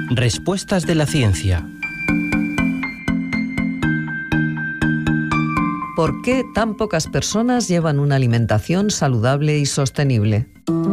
Respuestas de la ciencia. ¿Por qué tan pocas personas llevan una alimentación saludable y sostenible?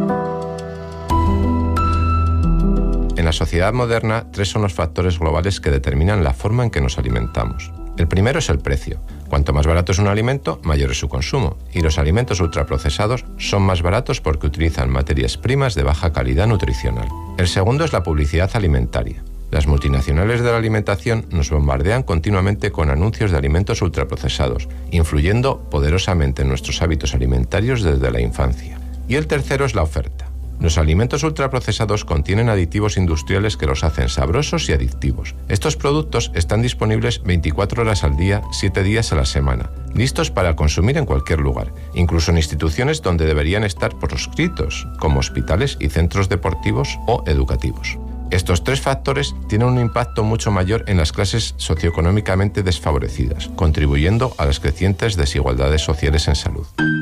En la sociedad moderna, 3 son los factores globales que determinan la forma en que nos alimentamos. El primero es el precio. Cuanto más barato es un alimento, mayor es su consumo. Y los alimentos ultraprocesados son más baratos porque utilizan materias primas de baja calidad nutricional. El segundo es la publicidad alimentaria. Las multinacionales de la alimentación nos bombardean continuamente con anuncios de alimentos ultraprocesados, influyendo poderosamente en nuestros hábitos alimentarios desde la infancia. Y el tercero es la oferta. Los alimentos ultraprocesados contienen aditivos industriales que los hacen sabrosos y adictivos. Estos productos están disponibles 24 horas al día, 7 días a la semana, listos para consumir en cualquier lugar, incluso en instituciones donde deberían estar proscritos, como hospitales y centros deportivos o educativos. Estos 3 factores tienen un impacto mucho mayor en las clases socioeconómicamente desfavorecidas, contribuyendo a las crecientes desigualdades sociales en salud.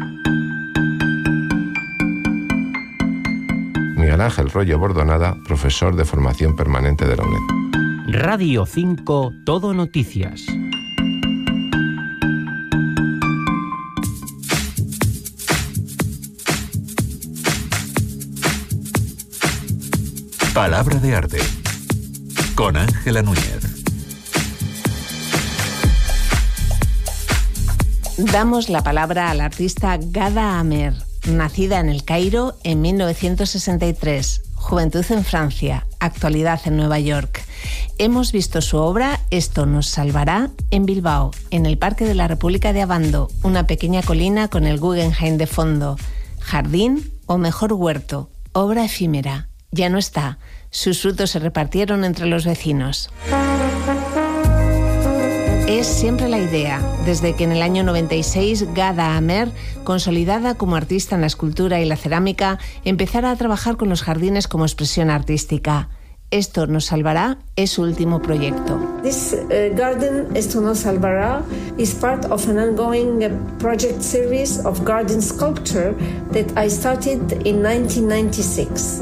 Miguel Ángel Royo Bordonada, profesor de formación permanente de la UNED. Radio 5, Todo Noticias. Palabra de arte, con Ángela Núñez. Damos la palabra a la artista Ghada Amer, nacida en El Cairo en 1963, juventud en Francia, actualidad en Nueva York. Hemos visto su obra Esto nos salvará en Bilbao, en el Parque de la República de Abando, una pequeña colina con el Guggenheim de fondo. Jardín o mejor huerto, obra efímera. Ya no está. Sus frutos se repartieron entre los vecinos. Es siempre la idea, desde que en el año 96 Ghada Amer, consolidada como artista en la escultura y la cerámica, empezara a trabajar con los jardines como expresión artística. Esto nos salvará es su último proyecto. This garden, Esto nos salvará, is part of an ongoing project series of garden sculpture that I started in 1996.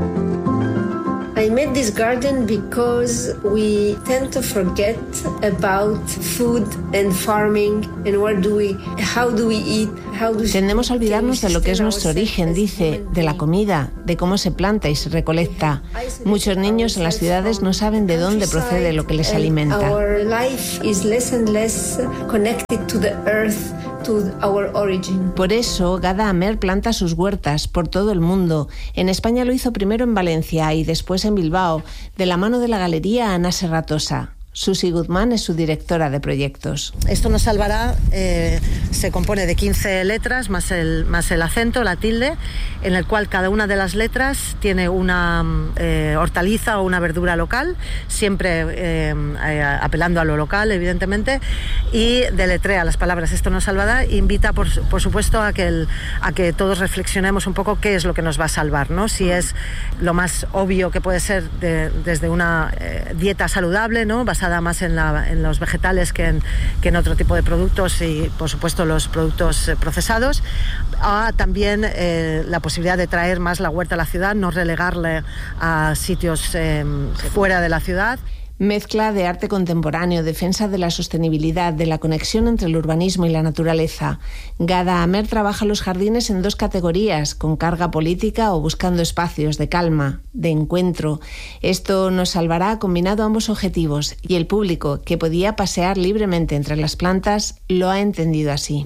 I made this garden because we tend to forget about food and farming and how do we eat, Tendemos a olvidarnos de lo que es nuestro origen, dice, de la comida, de cómo se planta y se recolecta. Muchos niños en las ciudades no saben de dónde procede lo que les alimenta. Our life is less and less connected to the earth, to our origin. Por eso, Ghada Amer planta sus huertas por todo el mundo. En España lo hizo primero en Valencia y después en Bilbao, de la mano de la galería Ana Serratosa. Susi Guzmán es su directora de proyectos. Esto nos salvará se compone de 15 letras más el acento, la tilde, en el cual cada una de las letras tiene una hortaliza o una verdura local, siempre apelando a lo local, evidentemente, y deletrea las palabras Esto nos salvará. Invita, por supuesto, a que todos reflexionemos un poco qué es lo que nos va a salvar, ¿no? Si es lo más obvio que puede ser desde una dieta saludable, ¿no? Basada más en los vegetales que en otro tipo de productos y, por supuesto, los productos procesados. También la posibilidad de traer más la huerta a la ciudad, no relegarle a sitios fuera de la ciudad. Mezcla de arte contemporáneo, defensa de la sostenibilidad, de la conexión entre el urbanismo y la naturaleza. Ghada Amer trabaja los jardines en 2 categorías, con carga política o buscando espacios de calma, de encuentro. Esto nos salvará combinado ambos objetivos y el público, que podía pasear libremente entre las plantas, lo ha entendido así.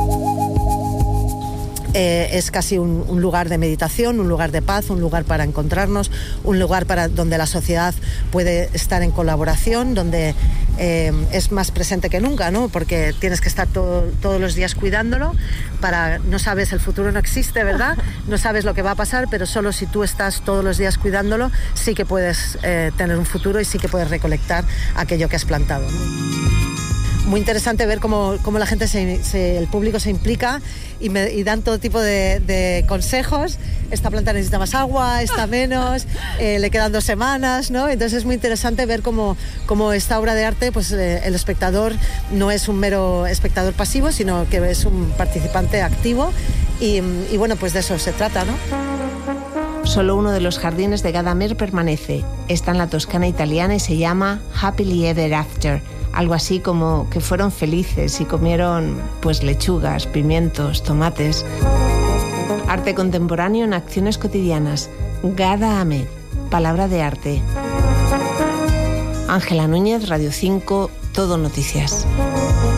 Es casi un lugar de meditación, un lugar de paz, un lugar para encontrarnos, un lugar donde la sociedad puede estar en colaboración, donde es más presente que nunca, ¿no? Porque tienes que estar todos los días cuidándolo. No sabes, el futuro no existe, ¿verdad? No sabes lo que va a pasar, pero solo si tú estás todos los días cuidándolo, sí que puedes tener un futuro y sí que puedes recolectar aquello que has plantado, ¿no? Muy interesante ver cómo la gente, el público se implica y dan todo tipo de consejos. Esta planta necesita más agua, esta menos, le quedan 2 semanas, ¿no? Entonces es muy interesante ver cómo esta obra de arte, pues el espectador no es un mero espectador pasivo, sino que es un participante activo y bueno, pues de eso se trata, ¿no? Solo uno de los jardines de Gadamer permanece. Está en la Toscana italiana y se llama Happily Ever After. Algo así como que fueron felices y comieron pues lechugas, pimientos, tomates. Arte contemporáneo en acciones cotidianas. Gada Amer, palabra de arte. Ángela Núñez, Radio 5, Todo Noticias.